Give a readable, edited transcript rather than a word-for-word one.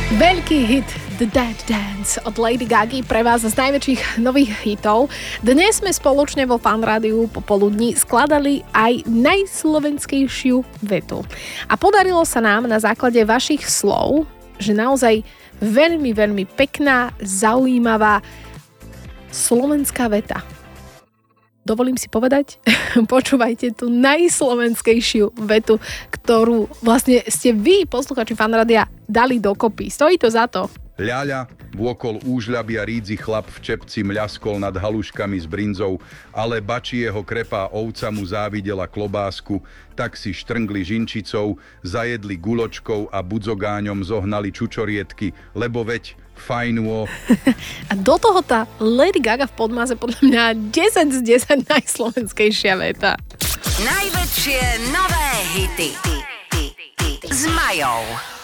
Veľký hit The Dead Dance od Lady Gagy pre vás z najväčších nových hitov. Dnes sme spoločne vo Fan Rádiu popoludní skladali aj najslovenskejšiu vetu. A podarilo sa nám na základe vašich slov, že naozaj veľmi, veľmi pekná, zaujímavá slovenská veta. Dovolím si povedať, počúvajte tú najslovenskejšiu vetu, ktorú vlastne ste vy, posluchači Fan Rádia, dali dokopy. Stojí to za to. Ľaľa, vôkol úžľabia rídzi chlap v čepci mľaskol nad haluškami s brinzou, ale bači jeho krepá ovca mu závidela klobásku, tak si štrngli žinčicou, zajedli guločkou a budzogáňom zohnali čučoriedky, lebo veď fajnuo. A do toho tá Lady Gaga v podmaze podľa mňa 10 z 10 najslovenskejšia veta. Najväčšie nové hity s Majou.